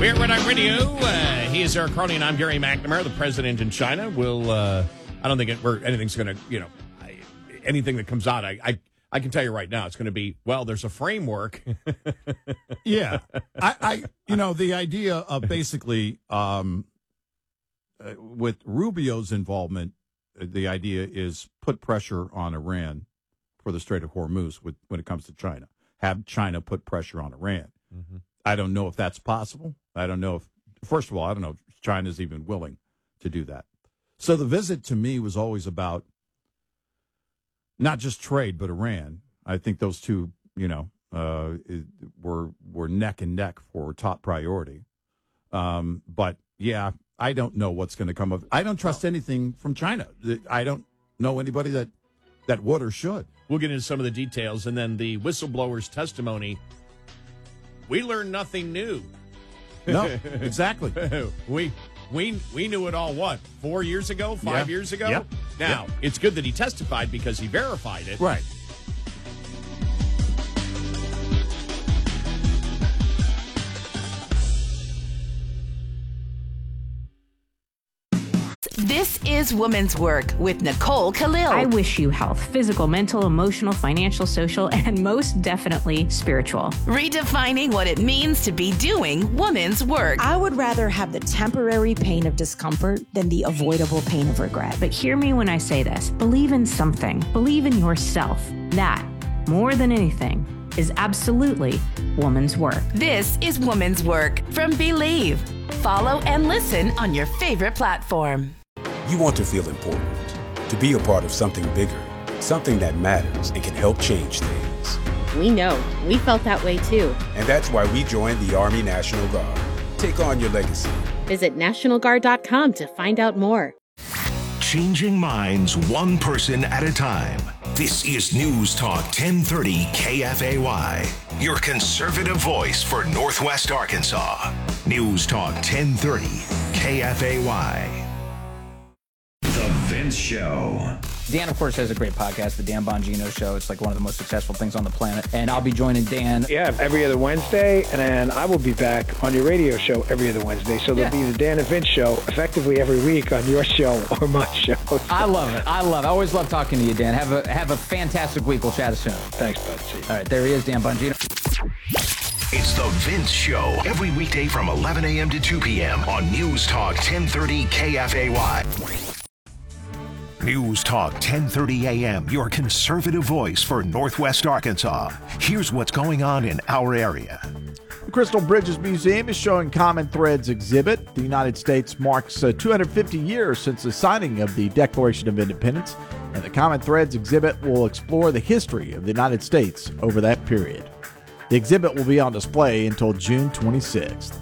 We're Red Eye Radio. He is Eric Carney, and I'm Gary McNamara, the president in China. We'll, I don't think anything's going to, anything that comes out, I can tell you right now, it's going to be, well, there's a framework. Yeah. The idea of basically, with Rubio's involvement, the idea is put pressure on Iran for the Strait of Hormuz when it comes to China. Have China put pressure on Iran. Mm-hmm. I don't know if that's possible. I don't know if China's even willing to do that. So the visit to me was always about not just trade, but Iran. I think those two, were neck and neck for top priority. But yeah, I don't know what's going to come of it. I don't trust anything from China. I don't know anybody that would or should. We'll get into some of the details, and then the whistleblower's testimony. We learned nothing new. No, exactly. We knew it all, 4 years ago, 5 years ago? Yep. Now, It's good that he testified because he verified it. Right. This is Woman's Work with Nicole Khalil. I wish you health, physical, mental, emotional, financial, social, and most definitely spiritual. Redefining what it means to be doing woman's work. I would rather have the temporary pain of discomfort than the avoidable pain of regret. But hear me when I say this. Believe in something. Believe in yourself. That, more than anything, is absolutely woman's work. This is Woman's Work from Believe. Follow and listen on your favorite platform. You want to feel important, to be a part of something bigger, something that matters and can help change things. We know. We felt that way too. And that's why we joined the Army National Guard. Take on your legacy. Visit NationalGuard.com to find out more. Changing minds one person at a time. This is News Talk 1030 KFAY, your conservative voice for Northwest Arkansas. News Talk 1030 KFAY. The Vince Show. Dan, of course, has a great podcast, The Dan Bongino Show. It's like one of the most successful things on the planet. And I'll be joining Dan. Yeah, every other Wednesday. And then I will be back on your radio show every other Wednesday. So there'll be the Dan and Vince Show effectively every week on your show or my show. I love it. I always love talking to you, Dan. Have a fantastic week. We'll chat soon. Thanks, bud. See you. All right, there he is, Dan Bongino. It's The Vince Show every weekday from 11 a.m. to 2 p.m. on News Talk 1030 KFAY. News Talk 1030 a.m., your conservative voice for Northwest Arkansas. Here's what's going on in our area. The Crystal Bridges Museum is showing Common Threads exhibit. The United States marks 250 years since the signing of the Declaration of Independence, and the Common Threads exhibit will explore the history of the United States over that period. The exhibit will be on display until June 26th.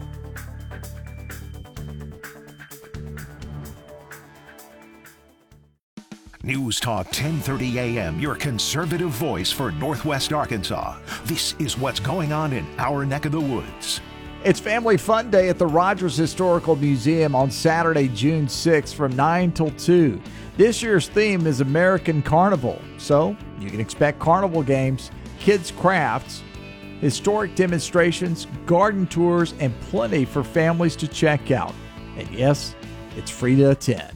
News Talk 1030 a.m., your conservative voice for Northwest Arkansas. This is what's going on in our neck of the woods. It's Family Fun Day at the Rogers Historical Museum on Saturday, June 6th from 9 till 2. This year's theme is American Carnival, so you can expect carnival games, kids' crafts, historic demonstrations, garden tours, and plenty for families to check out. And yes, it's free to attend.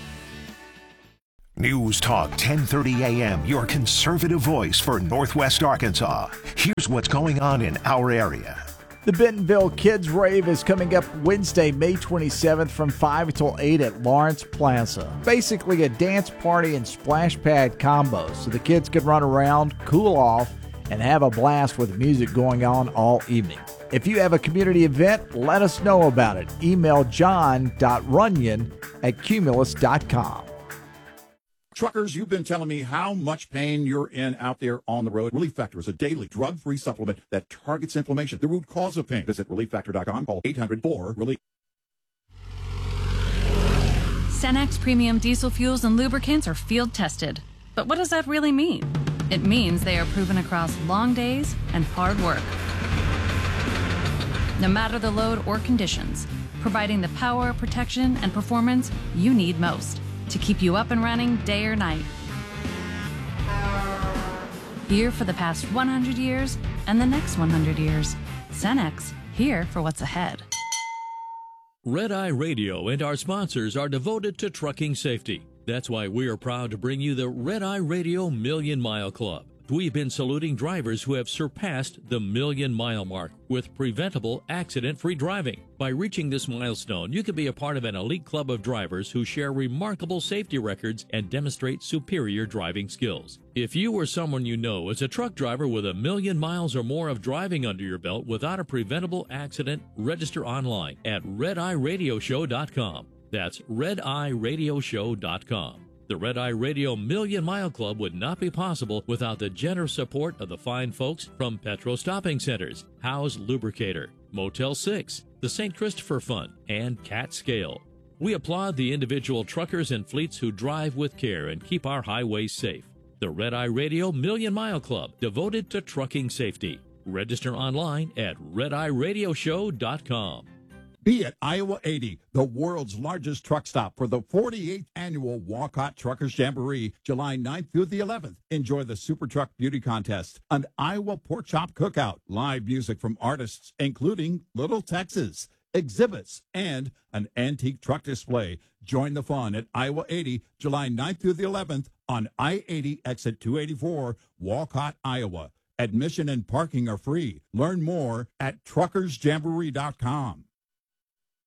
News Talk 1030 a.m., your conservative voice for Northwest Arkansas. Here's what's going on in our area. The Bentonville Kids Rave is coming up Wednesday, May 27th from 5 until 8 at Lawrence Plaza. Basically a dance party and splash pad combo so the kids can run around, cool off, and have a blast with music going on all evening. If you have a community event, let us know about it. Email john.runyon@cumulus.com. Truckers, you've been telling me how much pain you're in out there on the road. Relief Factor is a daily drug-free supplement that targets inflammation, the root cause of pain. Visit ReliefFactor.com. Call 800-4-RELIEF. Cenex Premium Diesel Fuels and Lubricants are field tested. But what does that really mean? It means they are proven across long days and hard work. No matter the load or conditions, providing the power, protection, and performance you need most to keep you up and running day or night. Here for the past 100 years and the next 100 years. Cenex, here for what's ahead. Red Eye Radio and our sponsors are devoted to trucking safety. That's why we are proud to bring you the Red Eye Radio Million Mile Club. We've been saluting drivers who have surpassed the million-mile mark with preventable, accident-free driving. By reaching this milestone, you can be a part of an elite club of drivers who share remarkable safety records and demonstrate superior driving skills. If you or someone you know is a truck driver with 1 million miles or more of driving under your belt without a preventable accident, register online at RedEyeRadioShow.com. That's RedEyeRadioShow.com. The Red Eye Radio Million Mile Club would not be possible without the generous support of the fine folks from Petro Stopping Centers, Howe's Lubricator, Motel 6, the St. Christopher Fund, and Cat Scale. We applaud the individual truckers and fleets who drive with care and keep our highways safe. The Red Eye Radio Million Mile Club, devoted to trucking safety. Register online at RedEyeRadioShow.com. Be at Iowa 80, the world's largest truck stop for the 48th annual Walcott Truckers Jamboree, July 9th through the 11th. Enjoy the Super Truck Beauty Contest, an Iowa Pork Chop Cookout, live music from artists including Little Texas, exhibits, and an antique truck display. Join the fun at Iowa 80, July 9th through the 11th on I-80 exit 284, Walcott, Iowa. Admission and parking are free. Learn more at truckersjamboree.com.